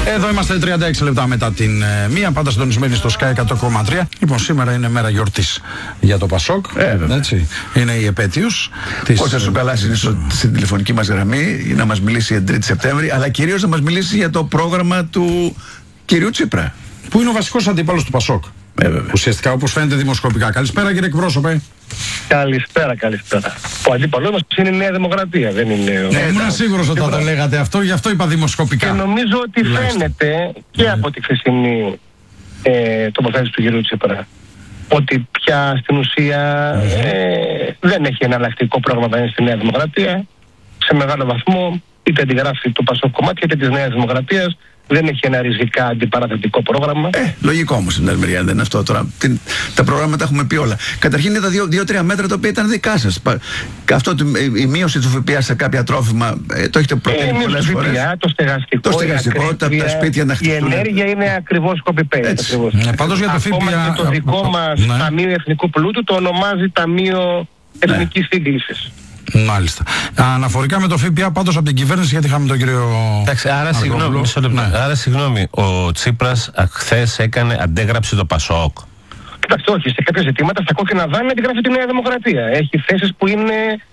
Εδώ είμαστε 36 λεπτά μετά την 1, πάντα συντονισμένοι στο Sky 100,3. Λοιπόν, σήμερα είναι μέρα γιορτής για το Πασόκ. Έτσι. Είναι η επέτειος. Κώστας Τσουκαλάς είναι στην τηλεφωνική μας γραμμή να μας μιλήσει για 3η Σεπτέμβρη, αλλά κυρίως να μας μιλήσει για το πρόγραμμα του κυρίου Τσίπρα. Που είναι ο βασικός αντίπαλος του Πασόκ. Ουσιαστικά, όπως φαίνεται δημοσκοπικά. Καλησπέρα, κύριε εκπρόσωπε. Καλησπέρα. Ο αντίπαλός μας είναι η Νέα Δημοκρατία, δεν είναι. Ήμουν σίγουρος ότι θα το λέγατε αυτό, γι' αυτό είπα δημοσκοπικά. Και νομίζω ότι φαίνεται και από τη χθεσινή τοποθέτηση του κυρίου Τσίπρα ότι πια στην ουσία δεν έχει εναλλακτικό πρόγραμμα να είναι στη Νέα Δημοκρατία. Σε μεγάλο βαθμό είτε αντιγράφει το Πασόκ κομμάτι είτε της Νέας Δημοκρατίας. Δεν έχει ένα ριζικά αντιπαραθετικό πρόγραμμα. Λογικό όμως στην άλλη μεριά, δεν είναι αυτό τώρα. Τα προγράμματα έχουμε πει όλα. Καταρχήν είναι τα 2-3 μέτρα τα οποία ήταν δικά σας. Αυτό η μείωση του ΦΠΑ σε κάποια τρόφιμα το έχετε προτείνει πολλές φορές. Το στεγαστικό, τα σπίτια να χτιστούν. Η ενέργεια είναι ακριβώς copy-paste. Πάντως για το ΦΠΑ. Ακόμα και το δικό μας Ταμείο Εθνικού Πλούτου το ονομάζει Ταμείο Εθνικής Σύγκλησης. Μάλιστα. Αναφορικά με το ΦΠΑ, πάντως από την κυβέρνηση, γιατί είχαμε τον κύριο. Εντάξει, άρα συγγνώμη, ο Τσίπρας χθες αντέγραψε το Πασόκ. Κοιτάξτε, όχι, σε κάποια ζητήματα στα κόκκινα δάνεια αντιγράφει τη Νέα Δημοκρατία. Έχει θέσεις που είναι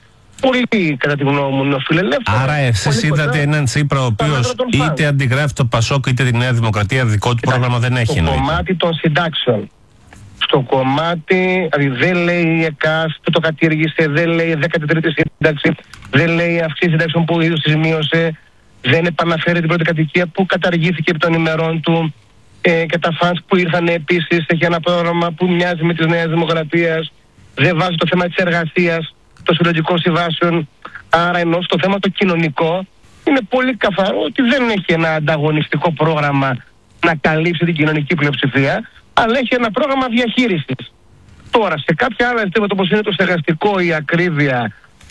πολύ, κατά τη γνώμη μου, νοφιλελεύθερες. Άρα εσείς είδατε έναν Τσίπρα ο οποίος είτε αντιγράφει το Πασόκ είτε τη Νέα Δημοκρατία, δικό του πρόγραμμα δεν έχει. Στο κομμάτι των συντάξεων. Στο κομμάτι, δηλαδή δεν λέει η ΕΚΑΣ που το κατήργησε, δεν λέει 13η σύνταξη, δεν λέει αυξή συντάξεων που ο ίδιος τις μείωσε, δεν επαναφέρει την πρώτη κατοικία που καταργήθηκε επί των ημερών του και τα φανς που ήρθαν επίσης. Έχει ένα πρόγραμμα που μοιάζει με της Νέας Δημοκρατίας, δεν βάζει το θέμα της εργασίας, των συλλογικών συμβάσεων. Άρα ενώ στο θέμα το κοινωνικό είναι πολύ καθαρό ότι δεν έχει ένα ανταγωνιστικό πρόγραμμα να καλύψει την κοινωνική πλειοψηφία, αλλά έχει ένα πρόγραμμα διαχείρισης. Τώρα, σε κάποια άλλα ζητήματα όπως είναι το στεγαστικό, η ακρίβεια,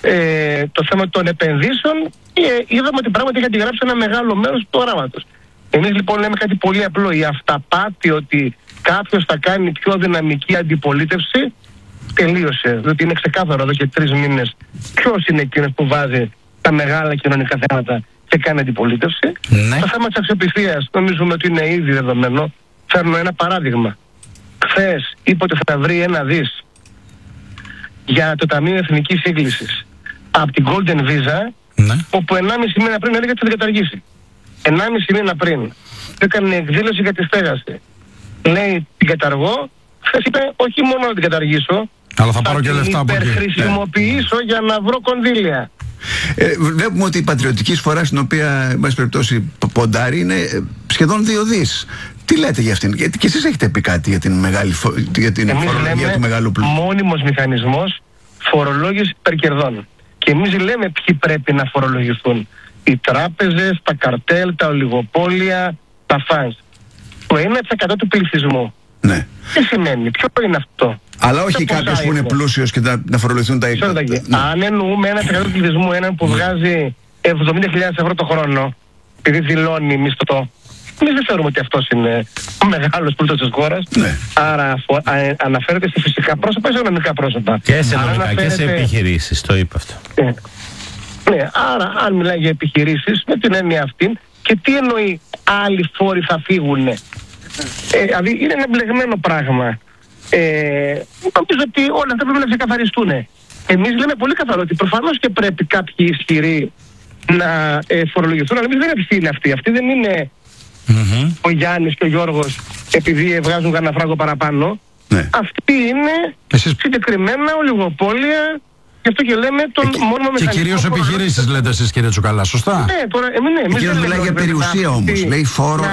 το θέμα των επενδύσεων, είδαμε ότι πράγματι έχει αντιγράψει ένα μεγάλο μέρος του οράματος. Εμείς λοιπόν λέμε κάτι πολύ απλό. Η αυταπάτη ότι κάποιος θα κάνει πιο δυναμική αντιπολίτευση τελείωσε. Διότι είναι ξεκάθαρο εδώ και 3 μήνες ποιος είναι εκείνος που βάζει τα μεγάλα κοινωνικά θέματα και κάνει αντιπολίτευση. Ναι. Το θέμα της αξιοπιστίας νομίζουμε ότι είναι ήδη δεδομένο. Φέρνω ένα παράδειγμα. Χθες είπε ότι θα βρει 1 δις για το Ταμείο Εθνικής Σύγκλησης από την Golden Visa, όπου 1,5 μήνα πριν έλεγε ότι θα την καταργήσει. 1,5 μήνα πριν έκανε εκδήλωση για τη στέγαση. Λέει την καταργώ. Χθες είπε όχι μόνο να την καταργήσω, αλλά θα πάρω και λεφτά από εκεί. Θα την υπερχρησιμοποιήσω για να βρω κονδύλια. Βλέπουμε ότι η πατριωτική εισφορά στην οποία, εν πάση περιπτώσει, ποντάρει είναι σχεδόν 2 δις. Τι λέτε για αυτήν, γιατί και εσείς έχετε πει κάτι για την φορολογία του μεγάλου πλούτου. Μόνιμος μηχανισμός φορολόγηση υπερκερδών. Και εμείς λέμε ποιοι πρέπει να φορολογηθούν. Οι τράπεζες, τα καρτέλ, τα ολιγοπόλια, τα φανς. Το 1% του πληθυσμού. Ναι. Τι σημαίνει, ποιο είναι αυτό? Αλλά όχι κάποιος που είναι πλούσιος και να φορολογηθούν τα ίδια. Αν εννοούμε 1% του πληθυσμού, έναν που βγάζει 70.000 ευρώ το χρόνο, επειδή δηλώνει μισθό, εμείς δεν θεωρούμε ότι αυτός είναι ο μεγάλος πλούτος της χώρας. Ναι. Άρα αναφέρεται σε φυσικά πρόσωπα ή σε νομικά πρόσωπα. Και σε νομικά και σε επιχειρήσεις, το είπα αυτό. Ναι, άρα αν μιλάει για επιχειρήσεις, με την έννοια αυτή, και τι εννοεί άλλοι φόροι θα φύγουν. Δηλαδή είναι ένα μπλεγμένο πράγμα. Νομίζω ότι όλα αυτά πρέπει να ξεκαθαριστούν. Εμείς λέμε πολύ καθαρό ότι προφανώς και πρέπει κάποιοι ισχυροί να φορολογηθούν, αλλά εμείς δεν είναι αυτοί. Αυτοί δεν είναι ο Γιάννης και ο Γιώργος επειδή βγάζουν κανένα φράγκο παραπάνω. Ναι. Αυτοί είναι συγκεκριμένα ολιγοπόλια. Γι' αυτό και λέμε τον μόνιμο μηχανισμό. Και κυρίως επιχειρήσεις λέτε εσείς, κύριε Τσουκαλά, σωστά? Ναι, τώρα εμείς μιλάει για περιουσία όμως. Λέει φόρο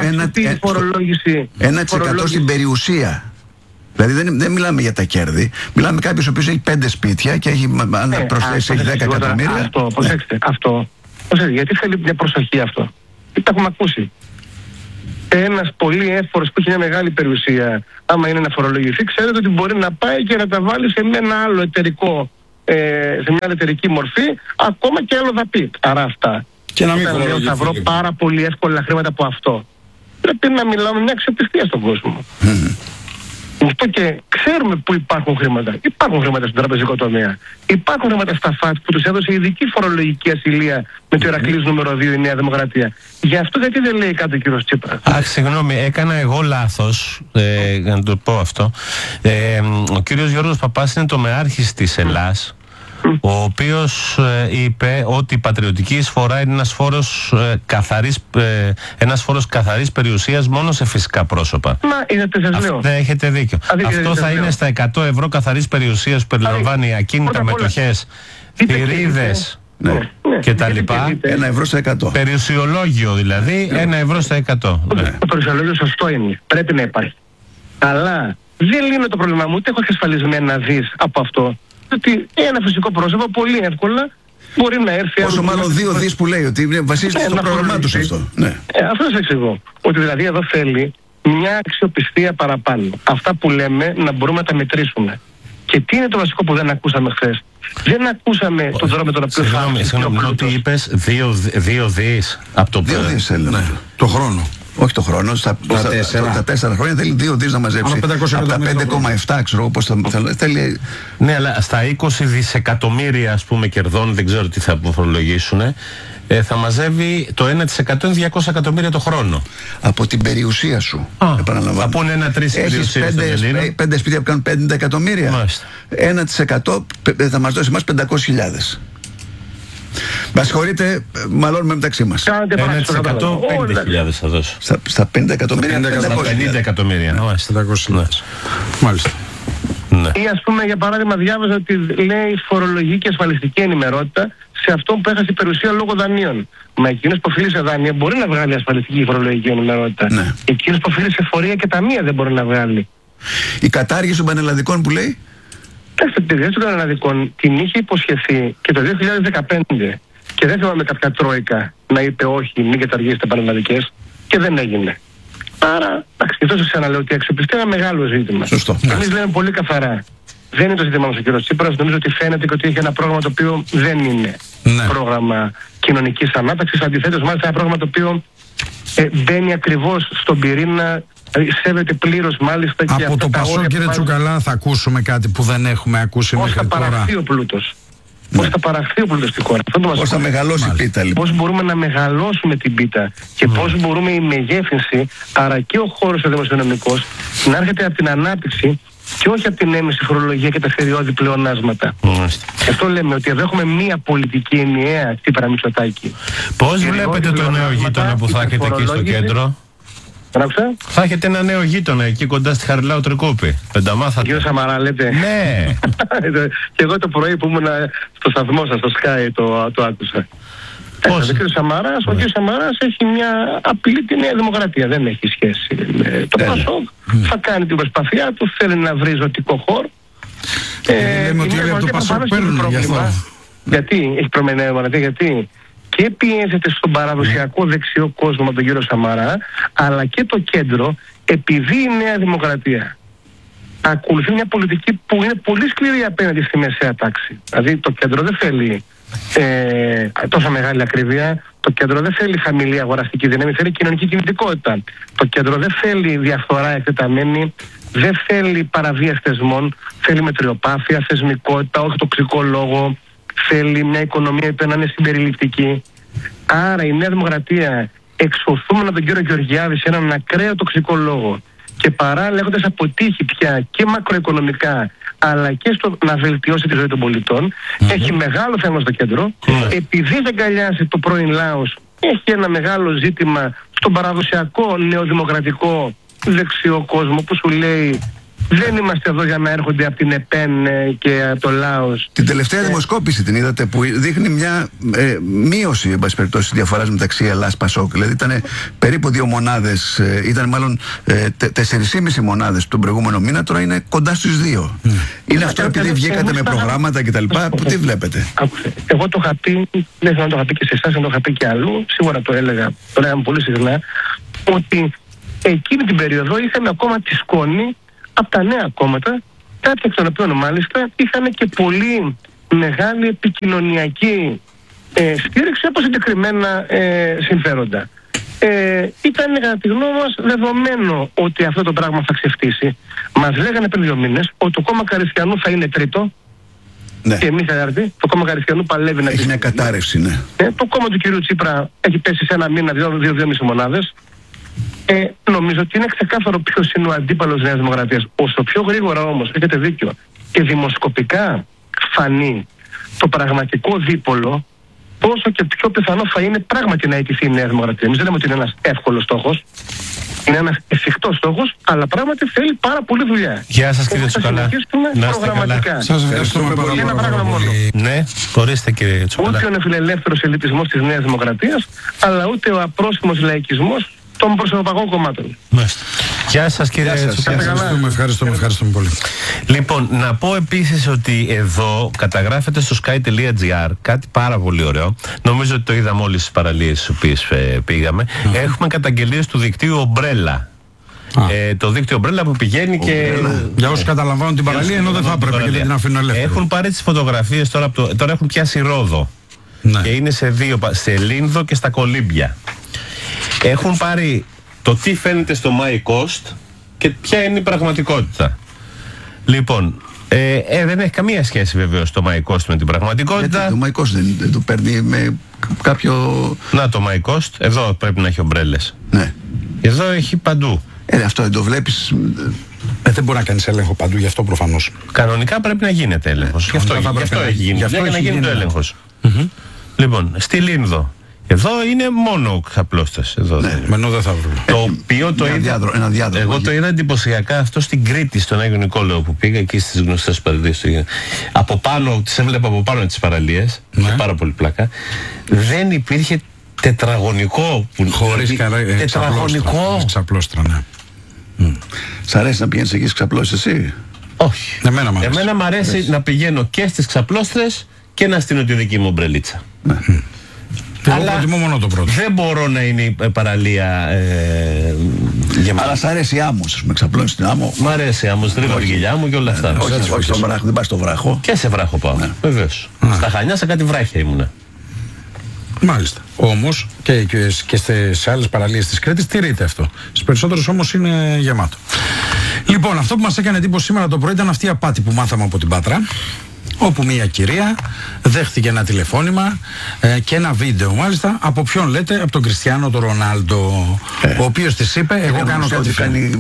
1% στην περιουσία. Δηλαδή δεν μιλάμε για τα κέρδη. Μιλάμε κάποιος ο οποίος έχει 5 σπίτια και έχει προσθέσει 10 εκατομμύρια. Αυτό, προσέξτε. Αυτό. Γιατί θέλει μια προσοχή αυτό? Τι τα έχουμε ακούσει. Ένας πολύ εύφορος που έχει μια μεγάλη περιουσία, άμα είναι να φορολογηθεί, ξέρετε ότι μπορεί να πάει και να τα βάλει σε ένα άλλο εταιρικό, σε μια άλλη εταιρική μορφή, ακόμα και άλλο θα πει. Άρα αυτά. Και να μην θα βρω πάρα πολύ εύκολα χρήματα από αυτό. Πρέπει να μιλάμε μια αξιοπιστία στον κόσμο. Γι' αυτό και ξέρουμε πού υπάρχουν χρήματα. Υπάρχουν χρήματα στον τραπεζικό τομέα. Υπάρχουν χρήματα στα ΦΑΤ που τους έδωσε ειδική φορολογική ασυλία με το Ηρακλής νούμερο 2 η Νέα Δημοκρατία. Γι' αυτό γιατί δεν λέει κάτι ο κύριος Τσίπρας? Συγγνώμη, έκανα εγώ λάθος, να το πω αυτό. Ο κύριος Γιώργος Παπάς είναι το μεάρχης της Ελλάς, ο οποίος είπε ότι η πατριωτική εισφορά είναι ένας φόρος καθαρής περιουσίας μόνο σε φυσικά πρόσωπα. Μα είδατε, σας λέω. Δεν έχετε δίκιο. Αυτό θα είναι στα 100 ευρώ καθαρής περιουσίας που περιλαμβάνει ακίνητα, μετοχές, θηρίδες και τα λοιπά. 1 ευρώ στα 100. Περιουσιολόγιο δηλαδή, 1 ευρώ στα 100. Το περιουσιολόγιο σωστό είναι. Πρέπει να υπάρχει. Αλλά δεν λύνω το πρόβλημα μου, ούτε έχω εξασφαλισμένα δις από αυτό. Ότι ένα φυσικό πρόσωπο πολύ εύκολα μπορεί να έρθει. Όσο μάλλον 2 δις που λέει, ότι βασίζεται στο πρόγραμμά του αυτό. Αυτό σας εξηγώ. Ότι δηλαδή εδώ θέλει μια αξιοπιστία παραπάνω. Αυτά που λέμε να μπορούμε να τα μετρήσουμε. Και τι είναι το βασικό που δεν ακούσαμε χθες? Δεν ακούσαμε τον τρόπο με τον οποίο θα. Συγγνώμη, ότι είπες 2 δις από το 2 δις ναι, το χρόνο. Όχι το χρόνο, στα 4 χρόνια θέλει 2 δις να μαζέψει. Από τα 5,7 ξέρω πώς θέλει. Ναι, αλλά στα 20 δισεκατομμύρια ας πούμε κερδών, δεν ξέρω τι θα αποφρολογήσουν, θα μαζεύει το 1% είναι 200 εκατομμύρια το χρόνο. Από την περιουσία σου. Επαναλαμβάνω. Από 1-3 περιουσίες. Έχεις 5 σπίτια που κάνουν 50 εκατομμύρια. 1% θα μας δώσει εμάς 500.000. Μας συγχωρείτε, μαλώνουμε μεταξύ μας. 1% 50.000 θα δώσω. Στα 50 εκατομμύρια. 50 εκατομμύρια. 500.000. Μάλιστα. Ή ας πούμε για παράδειγμα διάβαζα ότι λέει φορολογική και ασφαλιστική ενημερότητα σε αυτόν που έχασε περιουσία λόγω δανείων. Μα εκείνος που οφείλει σε δάνεια μπορεί να βγάλει ασφαλιστική φορολογική ενημερότητα. Ναι. Εκείνος που οφείλει σε φορεία και ταμεία δεν μπορεί να βγάλει. Η κατάργηση των πανελλαδικών που λέει. Κοιτάξτε, τη διάρκεια των πανελλαδικών την είχε υποσχεθεί και το 2015. Και δεν θυμάμαι κάποια τρόικα να είπε όχι, μην καταργήσετε πανελλαδικές, και δεν έγινε. Άρα, αυτό σας ξαναλέω ότι η αξιοπιστία είναι ένα μεγάλο ζήτημα. Σωστό. Εμείς λέμε πολύ καθαρά. Δεν είναι το ζήτημα μας ο κ. Τσίπρας. Νομίζω ότι φαίνεται και ότι έχει ένα πρόγραμμα το οποίο δεν είναι πρόγραμμα κοινωνικής ανάταξης. Αντιθέτως, μάλιστα ένα πρόγραμμα το οποίο μπαίνει ακριβώς στον πυρήνα, σέβεται πλήρως μάλιστα και από το Πασόκ, κύριε Τσουκαλά, θα ακούσουμε κάτι που δεν έχουμε ακούσει μέχρι τώρα. Πώς θα παραχθεί ο πλούτος. Πώς θα παραχθεί ο πλούτος στην χώρα. Πώς θα μεγαλώσει η πίτα, λοιπόν. Πώς μπορούμε να μεγαλώσουμε την πίτα και πώς μπορούμε η μεγέθυνση, άρα και ο χώρος ο δημοσιονομικός, να έρχεται από την ανάπτυξη και όχι από την έμεση φορολογία και τα θηριώδη πλεονάσματα. Γι' αυτό λέμε ότι εδώ έχουμε μία πολιτική ενιαία, Τσίπρα Μητσοτάκη. Πώς βλέπετε το νέο γείτονα που θα έχετε εκεί στο κέντρο? Θα έχετε ένα νέο γείτονα εκεί κοντά στη Χαριλάου Τρικούπη. Πενταμάθατε. Κύριο Σαμαρά λέτε? Ναι. Και εγώ το πρωί που ήμουν στο σταθμό σας, στο Sky, το άκουσα. Ο κύριος Σαμαράς έχει μια απειλή τη Νέα Δημοκρατία. Δεν έχει σχέση με το Πασόκ. Θα κάνει την προσπάθειά του, θέλει να βρει ζωτικό χώρο. Λέμε ότι όλοι από το Πασόκ παίρνουν γι' αυτό. Γιατί έχει προμενέα, γιατί και πιέζεται στον παραδοσιακό δεξιό κόσμο από τον κύριο Σαμαρά, αλλά και το κέντρο, επειδή η Νέα Δημοκρατία ακολουθεί μια πολιτική που είναι πολύ σκληρή απέναντι στη μεσαία τάξη. Δηλαδή το κέντρο δεν θέλει τόσα μεγάλη ακρίβεια, το κέντρο δεν θέλει χαμηλή αγοραστική δύναμη, θέλει κοινωνική κινητικότητα. Το κέντρο δεν θέλει διαφθορά εκτεταμένη, δεν θέλει παραβίαση θεσμών, θέλει μετριοπάθεια, θεσμικότητα, όχι τοξικό λόγο, θέλει μια οικονομία που να είναι συμπεριληπτική. Άρα η Νέα Δημοκρατία, εξωθούμενα από τον κύριο Γεωργιάδη σε έναν ακραίο τοξικό λόγο και παράλληλα έχοντας αποτύχει πια και μακροοικονομικά αλλά και στο να βελτιώσει τη ζωή των πολιτών, έχει μεγάλο θέμα στο κέντρο. Επειδή δεν αγκαλιάσει το πρώην λαός, έχει ένα μεγάλο ζήτημα στον παραδοσιακό νεοδημοκρατικό δεξιό κόσμο που σου λέει δεν είμαστε εδώ για να έρχονται από την ΕΠΕΝ και το Λάος. Την τελευταία δημοσκόπηση την είδατε που δείχνει μια μείωση, εν πάση περιπτώσει, διαφοράς μεταξύ Ελλάς Πασόκ. Δηλαδή ήταν περίπου 2 μονάδες, ήταν μάλλον 4,5 μονάδες τον προηγούμενο μήνα, τώρα είναι κοντά στους 2. Είναι αυτό επειδή βγήκατε με προγράμματα κτλ. Που τι βλέπετε? Εγώ το είχα πει, δεν θέλω να το είχα πει και σε εσάς, να το είχα πει και αλλού, σίγουρα το έλεγα πολύ συχνά, ότι εκείνη την περίοδο είχαμε ακόμα τη σκόνη από τα νέα κόμματα, κάποια εκ των οποίων μάλιστα είχαν και πολύ μεγάλη επικοινωνιακή στήριξη από συγκεκριμένα συμφέροντα. Ήταν κατά τη γνώμη μας δεδομένο ότι αυτό το πράγμα θα ξεφτύσει. Μας λέγανε πριν 2 μήνες ότι το κόμμα Καριστιανού θα είναι τρίτο. Ναι. Και εμείς θα έρθει. Το κόμμα Καριστιανού παλεύει να έχει μια κατάρρευση, ναι. Το κόμμα του κυρίου Τσίπρα έχει πέσει σε ένα μήνα 2-2,5 μονάδες. Νομίζω ότι είναι ξεκάθαρο ποιος είναι ο αντίπαλος της Νέας Δημοκρατίας. Όσο πιο γρήγορα όμως, έχετε δίκιο, και δημοσκοπικά φανεί το πραγματικό δίπολο, τόσο και πιο πιθανό θα είναι πράγματι να ιτηθεί η Νέα Δημοκρατία. Εμείς δεν λέμε ότι είναι ένας εύκολος στόχος. Είναι ένας εφικτός στόχος, αλλά πράγματι θέλει πάρα πολλή δουλειά. Γεια σας κύριε Τσουκαλά. Να είστε καλά. Σας ευχαριστούμε πάρα πολύ. Ναι, ορίστε κύριε Τσουκαλά. Ούτε ο νεοφιλελεύθερος ελιτισμός της Νέας Δημοκρατίας, αλλά ούτε ο απρόσιμος λαϊκισμός των προσωπικών κομμάτων. Γεια σας κύριε Τσουκαλά. Ευχαριστούμε πολύ. Λοιπόν, να πω επίσης ότι εδώ καταγράφεται στο sky.gr κάτι πάρα πολύ ωραίο. Νομίζω ότι το είδαμε όλες τις παραλίες στις οποίες πήγαμε. Έχουμε καταγγελίες του δικτύου Ομπρέλα. Το δίκτυο Ομπρέλα που πηγαίνει και. Για όσους καταλαμβάνουν την παραλία, ενώ δεν θα έπρεπε και δεν την αφήνουν ελεύθερη. Έχουν πάρει τις φωτογραφίες τώρα, τώρα έχουν πιάσει Ρόδο. Ναι. Και είναι σε Λίνδο και στα Κολύμπια. Έχουν πάρει το τι φαίνεται στο MyCoast και ποια είναι η πραγματικότητα. Λοιπόν, δεν έχει καμία σχέση βεβαίως το MyCoast με την πραγματικότητα. Γιατί το MyCoast δεν το παίρνει με κάποιο. Να το MyCoast, εδώ πρέπει να έχει ομπρέλες. Ναι. Εδώ έχει παντού. Αυτό δεν το βλέπεις. Δεν μπορεί να κάνεις έλεγχο παντού, γι' αυτό προφανώς. Κανονικά πρέπει να γίνεται έλεγχος. Γι' αυτό έχει γίνει. Για να γίνει το έλεγχος. Λοιπόν, στη Λίνδο. Εδώ είναι μόνο ξαπλώστες. Ναι, δεν θα βρουν. Το οποίο το είδα. Εγώ το είδα εντυπωσιακά αυτό στην Κρήτη, στον Άγιο Νικόλαο που πήγα εκεί στις γνωστές παραλίες. Από πάνω, τις έβλεπα από πάνω τις παραλίες. Ναι. Πάρα πολύ πλάκα. Δεν υπήρχε τετραγωνικό. Χωρίς τετραγωνικό. Ξαπλώστρα, ναι. Σ' αρέσει να πηγαίνεις εκεί στις ξαπλώσεις εσύ? Όχι. Εμένα μ' αρέσει να πηγαίνω και στις ξαπλώστρες και να στείλω τη δική μου ομπρελίτσα. Αλλά προτιμώ μόνο το πρώτο. Δεν μπορώ να είναι η παραλία γεμάτη. Αλλά σ' αρέσει η άμμος, ας πούμε, ξαπλώνεις την άμμο. Μ' αρέσει η άμμος, τρίβαργιλιά μου και όλα αυτά. Όχι στο βράχο, δεν πας στο βράχο. Και σε βράχο πάω, βεβαίως. Στα Χανιά σε κάτι βράχια ήμουνα. Μάλιστα. Όμως και σε άλλες παραλίες της Κρήτης τηρείται αυτό. Στις περισσότερες όμως είναι γεμάτο. Λοιπόν, αυτό που μας έκανε εντύπωση σήμερα το πρωί ήταν αυτή η απάτη που μάθαμε από την Πάτρα. Όπου μια κυρία δέχτηκε ένα τηλεφώνημα και ένα βίντεο, μάλιστα, από ποιον λέτε? Από τον Κριστιάνο τον Ρονάλντο, ο οποίος της είπε: εγώ κάνω κάτι.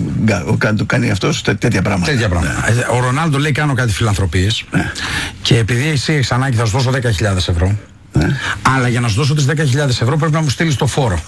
Κάνει αυτός τέτοια πράγματα. Ο Ρονάλντο λέει: κάνω κάτι φιλανθρωπίες και επειδή εσύ έχεις ανάγκη θα σου δώσω 10.000 ευρώ. Αλλά για να σου δώσω τις 10.000 ευρώ πρέπει να μου στείλεις το φόρο.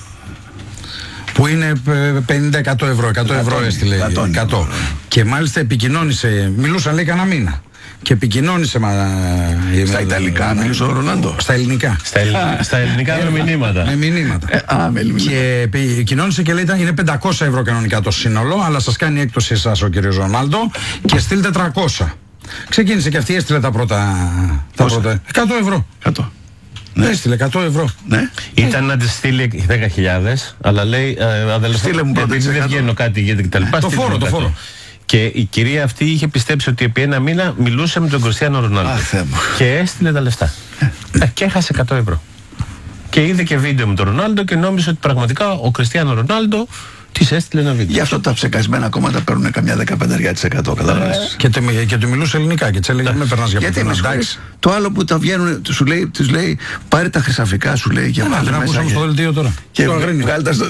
Που είναι 50-100 ευρώ. 100 ευρώ έστειλε. 100. Και μάλιστα επικοινώνησε, μιλούσαν λέει κανένα μήνα. Και επικοινώνησε στα Ιταλικά, μιλούσε ο Ρονάλντο. Στα ελληνικά. Στα ελληνικά με μηνύματα. Με μηνύματα. Και επικοινώνησε και λέει: είναι 500 ευρώ κανονικά το σύνολο, αλλά σας κάνει έκπτωση εσάς ο κύριος Ρονάλντο και στείλτε 300. Ξεκίνησε και αυτή, έστειλε τα πρώτα. 100 ευρώ. 100. Ναι. Έστειλε 100 ευρώ. Ναι. Ήταν να τη στείλει 10.000, αλλά λέει: στείλε μου πρώτα. Δεν βγαίνω κάτι γιατί κτλ. Το φόρο. Και η κυρία αυτή είχε πιστέψει ότι επί ένα μήνα μιλούσε με τον Κριστιάνο Ρονάλντο. Και έστειλε τα λεφτά. Και έχασε 100 ευρώ. Και είδε και βίντεο με τον Ρονάλντο και νόμιζε ότι πραγματικά ο Κριστιάνο Ρονάλντο της έστειλε ένα βίντεο. Γι' αυτό τα ψεκασμένα κόμματα παίρνουν καμιά 15%. Καταλαβαίνεις. Και του μιλούσε ελληνικά και της έλεγε: με περνάς για πέρα. Το άλλο που τα βγαίνουν, τους λέει: πάρε τα χρυσαφικά, σου λέει. Και βάλτε μέσα στο δελτίο τώρα. Και βγάλτε τα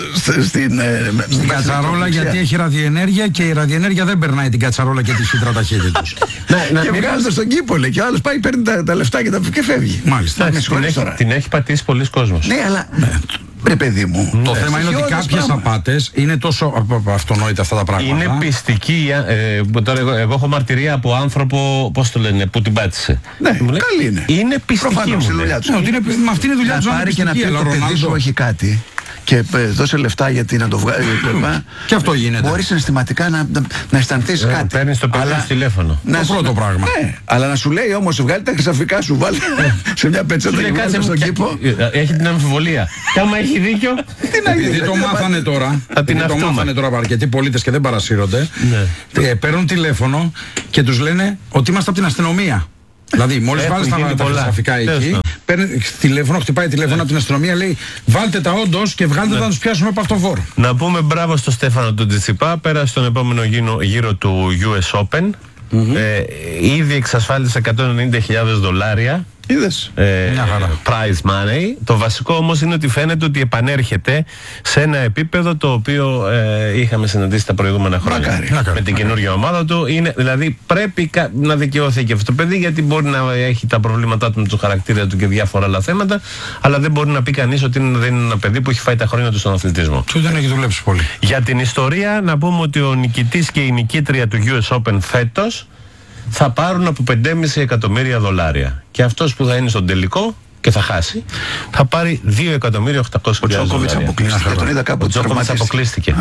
στην κατσαρόλα, γιατί έχει ραδιενέργεια και η ραδιενέργεια δεν περνάει την κατσαρόλα και τη χύτρα ταχύτητος. Και βγάλτε στον κήπο, λέει. Και ο άλλος πάει, παίρνει τα λεφτά και φεύγει. Μάλιστα. Την έχει πατήσει πολλοί κόσμος. Ναι, αλλά. Ρε παιδί μου. Το θέμα είναι ότι κάποιες απάτες είναι τόσο αυτονόητα αυτά τα πράγματα. Είναι πιστική. Τώρα εγώ έχω μαρτυρία από άνθρωπο, πώς το λένε, που την πάτησε. Ναι, καλή είναι. Είναι πιστική. Προφανώς η δουλειά του. Αυτή είναι η δουλειά του. Να πάρει και να πει το παιδί σου έχει κάτι και δώσε λεφτά γιατί να το βγάλει. Και αυτό γίνεται. Μπορεί συναισθηματικά να αισθανθείς κάτι. Παίρνει το παιδί στο τηλέφωνο. Το πρώτο πράγμα. Αλλά να σου λέει όμως: βγάλει τα χρυσαφικά σου, βάλει σε μια πετσέτα και βάλει στον κήπο. Έχει την αμφιβολία. Και άμα έχει δίκιο. Επειδή το μάθανε τώρα. Το μάθανε τώρα αρκετοί πολίτες και δεν παρασύρονται. Παίρνουν τηλέφωνο και τους λένε ότι είμαστε από την αστυνομία. Δηλαδή, μόλις βάλεις τα χρυσαφικά εκεί, παίρνει τηλέφωνο, χτυπάει τηλέφωνο από την αστυνομία, λέει βάλτε τα όντως και βγάλτε τα να τους πιάσουμε από αυτοφόρο. Να πούμε μπράβο στο Στέφανο τον Τσιτσιπά, πέρασε στον επόμενο γύρο του US Open. Ήδη εξασφάλισε $190,000. Είδες. Prize money. Το βασικό όμως είναι ότι φαίνεται ότι επανέρχεται σε ένα επίπεδο το οποίο είχαμε συναντήσει τα προηγούμενα χρόνια. Με την καινούργια ομάδα του. Δηλαδή πρέπει να δικαιώθει και αυτό το παιδί, γιατί μπορεί να έχει τα προβλήματά του με το χαρακτήρα του και διάφορα άλλα θέματα, αλλά δεν μπορεί να πει κανείς ότι δεν είναι ένα παιδί που έχει φάει τα χρόνια του στον αθλητισμό. Και δεν έχει δουλέψει πολύ. Για την ιστορία, να πούμε ότι ο νικητής και η νικήτρια του US Open φέτος θα πάρουν από $5,5 εκατομμύρια. Και αυτός που θα είναι στον τελικό και θα χάσει, θα πάρει $2,800,000. Ο Τζόκοβιτς αποκλείστηκε. Τον είδα κάπου. Ο Τζόκοβιτς αποκλείστηκε.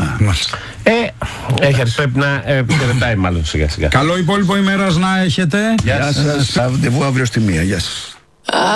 Έχει να χαιρετάει μάλλον σιγά σιγά. Καλό υπόλοιπο ημέρας να έχετε. Γεια σας. Ραντεβού αύριο στη 1. Γεια σας.